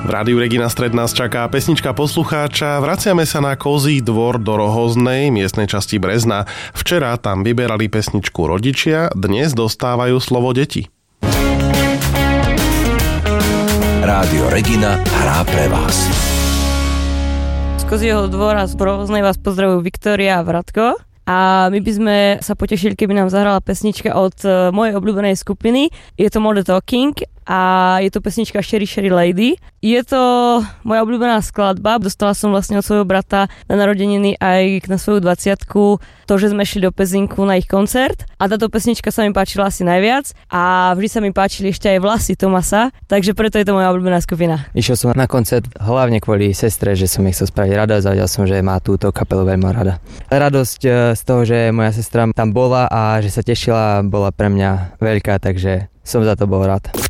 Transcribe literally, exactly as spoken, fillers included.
V Rádiu Regina Stred nás čaká pesnička poslucháča. Vraciame sa na Kozí dvor do Rohoznej, miestnej časti Brezna. Včera tam vyberali pesničku rodičia, dnes dostávajú slovo deti. Rádio Regina hrá pre vás. Z Kozieho dvora z Rohoznej vás pozdravujú Viktória a Vratko. A my by sme sa potešili, keby nám zahrala pesnička od mojej obľúbenej skupiny. Je to Modern Talking a je to pesnička Sherry Sherry Lady. Je to moja obľúbená skladba. Dostala som vlastne od svojho brata na narodeniny aj na svoju dvadsiatku to, že sme šli do Pezinku na ich koncert. A táto pesnička sa mi páčila asi najviac a vždy sa mi páčili ešte aj Vlasy Tomasa, takže preto je to moja obľúbená skupina. Išiel som na koncert hlavne kvôli sestre, že som jej chcel spraviť radosť a vedel som, že má túto kapelu veľmi rada. Radosť z toho, že moja sestra tam bola a že sa tešila, bola pre mňa veľká, takže som za to bol rád.